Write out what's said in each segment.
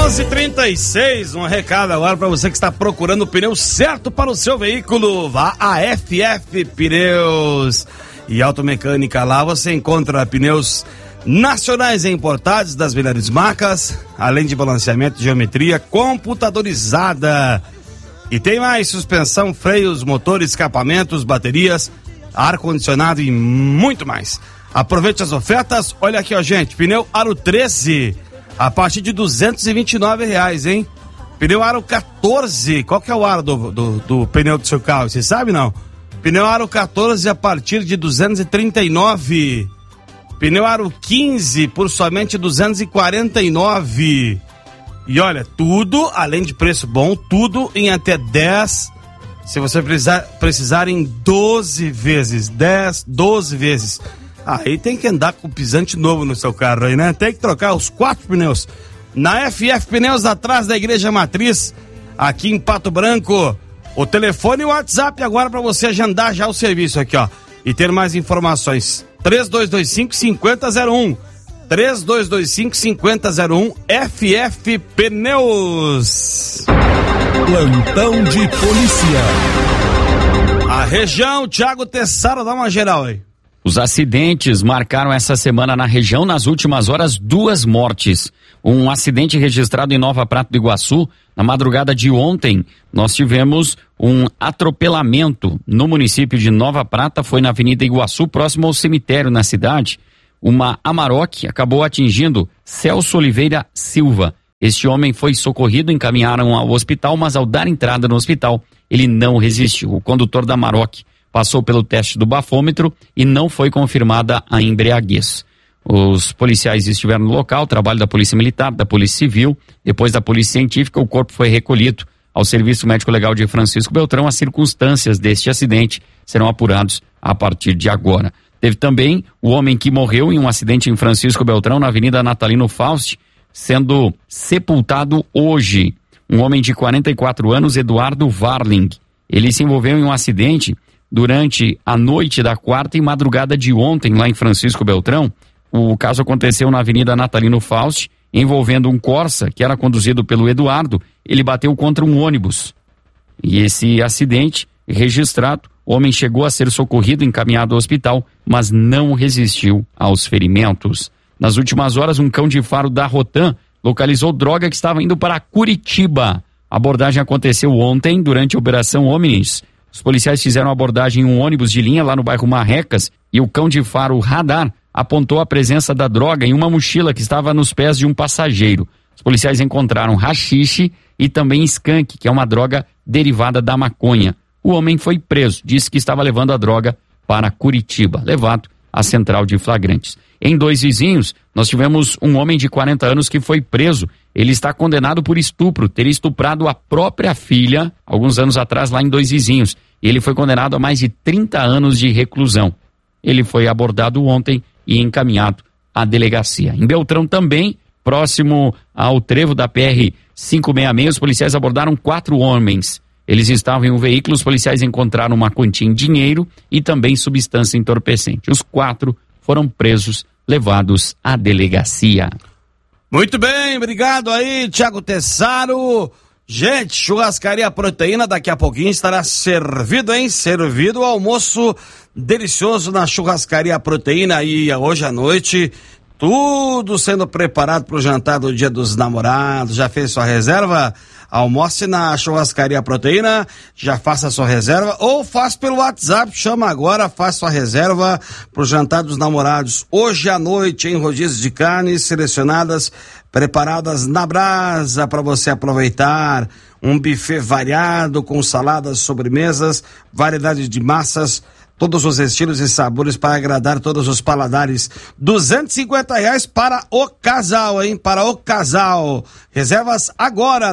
11h36, um recado agora para você que está procurando o pneu certo para o seu veículo. Vá a FF Pneus e Automecânica. Lá você encontra pneus nacionais e importados das melhores marcas, além de balanceamento, geometria computadorizada. E tem mais: suspensão, freios, motores, escapamentos, baterias, ar-condicionado e muito mais. Aproveite as ofertas. Olha aqui, ó, gente, pneu Aro 13 a partir de R$229, hein? Pneu Aro 14, qual que é o aro do pneu do seu carro? Você sabe, não? Pneu Aro 14 a partir de R$239. Pneu Aro 15 por somente R$249. E olha, tudo, além de preço bom, tudo em até 10, se você precisar em 12 vezes, 10, 12 vezes. Aí tem que andar com pisante novo no seu carro aí, né? Tem que trocar os 4 pneus. Na FF Pneus, atrás da Igreja Matriz, aqui em Pato Branco. O telefone e o WhatsApp agora para você agendar já o serviço aqui, ó. E ter mais informações. 3225-5001. 3225-5001. FF Pneus. Plantão de polícia. A região, Thiago Tessaro, dá uma geral aí. Os acidentes marcaram essa semana na região. Nas últimas horas, 2 mortes. Um acidente registrado em Nova Prata do Iguaçu. Na madrugada de ontem, nós tivemos um atropelamento no município de Nova Prata. Foi na Avenida Iguaçu, próximo ao cemitério na cidade. Uma Amarok acabou atingindo Celso Oliveira Silva. Este homem foi socorrido, encaminharam ao hospital, mas ao dar entrada no hospital, ele não resistiu. O condutor da Amarok passou pelo teste do bafômetro e não foi confirmada a embriaguez. Os policiais estiveram no local, trabalho da Polícia Militar, da Polícia Civil, depois da Polícia Científica. O corpo foi recolhido ao Serviço Médico Legal de Francisco Beltrão. As circunstâncias deste acidente serão apurados a partir de agora. Teve também o homem que morreu em um acidente em Francisco Beltrão, na Avenida Natalino Fausti, sendo sepultado hoje. Um homem de 44 anos, Eduardo Varling. Ele se envolveu em um acidente durante a noite da quarta e madrugada de ontem, lá em Francisco Beltrão. O caso aconteceu na Avenida Natalino Fausti, envolvendo um Corsa que era conduzido pelo Eduardo. Ele bateu contra um ônibus. E esse acidente registrado, o homem chegou a ser socorrido, encaminhado ao hospital, mas não resistiu aos ferimentos. Nas últimas horas, um cão de faro da Rotan localizou droga que estava indo para Curitiba. A abordagem aconteceu ontem, durante a Operação Omnis. Os policiais fizeram abordagem em um ônibus de linha lá no bairro Marrecas e o cão de faro Radar apontou a presença da droga em uma mochila que estava nos pés de um passageiro. Os policiais encontraram haxixe e também skunk, que é uma droga derivada da maconha. O homem foi preso, disse que estava levando a droga para Curitiba, levado à central de flagrantes. Em Dois Vizinhos, nós tivemos um homem de 40 anos que foi preso. Ele está condenado por estupro, teria estuprado a própria filha alguns anos atrás lá em Dois Vizinhos. Ele foi condenado a mais de 30 anos de reclusão. Ele foi abordado ontem e encaminhado à delegacia. Em Beltrão também, próximo ao trevo da PR-566, os policiais abordaram 4 homens. Eles estavam em um veículo, os policiais encontraram uma quantia em dinheiro e também substância entorpecente. Os 4 foram presos, levados à delegacia. Muito bem, obrigado aí, Thiago Tessaro. Gente, Churrascaria Proteína, daqui a pouquinho estará servido, hein? Servido o almoço delicioso na Churrascaria Proteína. E hoje à noite, tudo sendo preparado para o jantar do Dia dos Namorados. Já fez sua reserva? Almoce na Churrascaria Proteína, já faça sua reserva ou faça pelo WhatsApp, chama agora, faça sua reserva pro jantar dos namorados. Hoje à noite, em rodízios de carnes selecionadas, preparadas na brasa para você aproveitar. Um buffet variado com saladas, sobremesas, variedade de massas, todos os estilos e sabores para agradar todos os paladares. R$250 para o casal, hein? Para o casal. Reservas agora,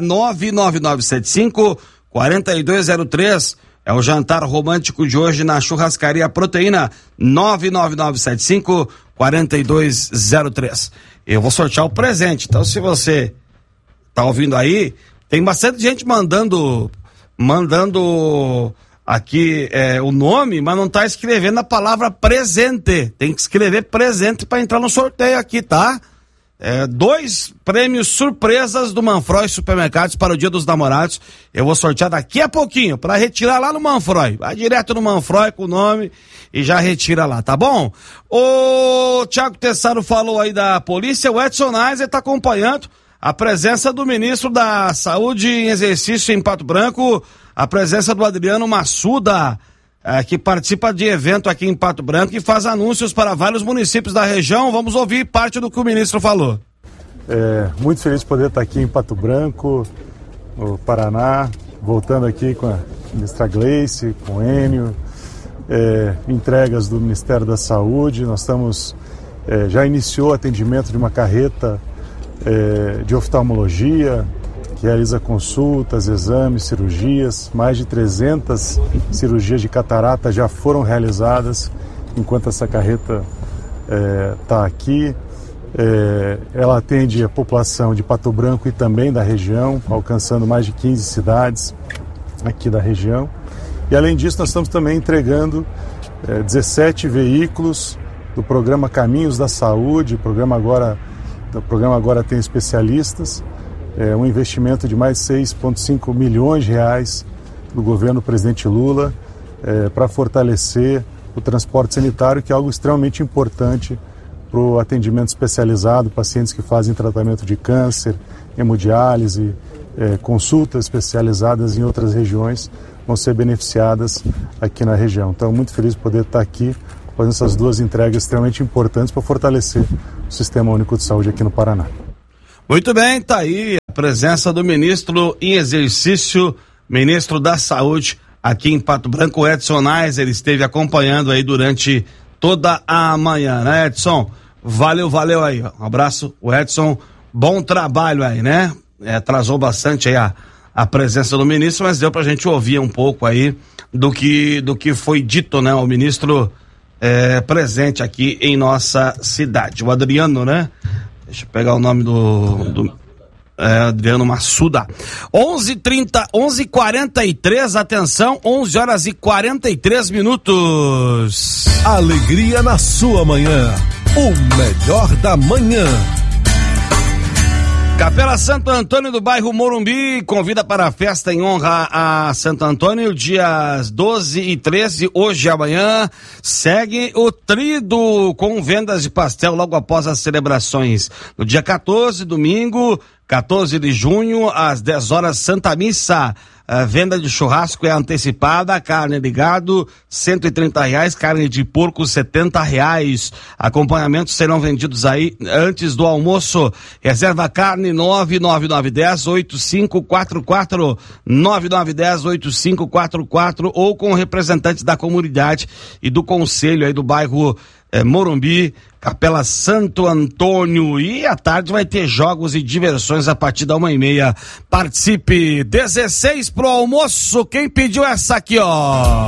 99975-4203. É o jantar romântico de hoje na Churrascaria Proteína, 99975-4203. Eu vou sortear o presente, então se você tá ouvindo aí, tem bastante gente mandando aqui o nome, mas não tá escrevendo a palavra presente. Tem que escrever presente para entrar no sorteio aqui, tá? 2 prêmios surpresas do Manfroy Supermercados para o Dia dos Namorados. Eu vou sortear daqui a pouquinho para retirar lá no Manfroy. Vai direto no Manfroy com o nome e já retira lá, tá bom? O Thiago Tessaro falou aí da polícia, o Edson Neiser está acompanhando a presença do ministro da Saúde em exercício em Pato Branco, a presença do Adriano Massuda, que participa de evento aqui em Pato Branco e faz anúncios para vários municípios da região. Vamos ouvir parte do que o ministro falou. Muito feliz de poder estar aqui em Pato Branco, no Paraná, voltando aqui com a ministra Gleice, com o Enio, entregas do Ministério da Saúde. Nós estamos, já iniciou o atendimento de uma carreta de oftalmologia, que realiza consultas, exames, cirurgias. Mais de 300 cirurgias de catarata já foram realizadas enquanto essa carreta está aqui. Ela atende a população de Pato Branco e também da região, alcançando mais de 15 cidades aqui da região. E além disso, nós estamos também entregando 17 veículos do programa Caminhos da Saúde. O programa agora tem especialistas. Um investimento de mais de 6,5 milhões de reais do governo do presidente Lula para fortalecer o transporte sanitário, que é algo extremamente importante para o atendimento especializado, pacientes que fazem tratamento de câncer, hemodiálise, consultas especializadas em outras regiões vão ser beneficiadas aqui na região. Então, muito feliz de poder estar aqui fazendo essas 2 entregas extremamente importantes para fortalecer o Sistema Único de Saúde aqui no Paraná. Muito bem, tá aí a presença do ministro em exercício, ministro da Saúde aqui em Pato Branco, o Edson Neiser, esteve acompanhando aí durante toda a manhã, né, Edson? Valeu aí, um abraço, o Edson, bom trabalho aí, né? Atrasou bastante aí a presença do ministro, mas deu pra gente ouvir um pouco aí do que foi dito, né? O ministro presente aqui em nossa cidade, o Adriano, né? Deixa eu pegar o nome do Adriano Massuda. 11h43, atenção, 11h43. Alegria na sua manhã, o melhor da manhã. Capela Santo Antônio do bairro Morumbi convida para a festa em honra a Santo Antônio, dias 12 e 13, hoje e amanhã. Segue o Trido com vendas de pastel logo após as celebrações. No dia 14, domingo, 14 de junho, às 10 horas, Santa Missa. A venda de churrasco é antecipada, carne de gado R$130, carne de porco R$70. Acompanhamentos serão vendidos aí antes do almoço. Reserva carne 99210-8544, 9910-8544, ou com representantes da comunidade e do conselho aí do bairro Morumbi, Capela Santo Antônio. E à tarde vai ter jogos e diversões a partir da 1h30. Participe. 16 pro almoço. Quem pediu essa aqui, ó?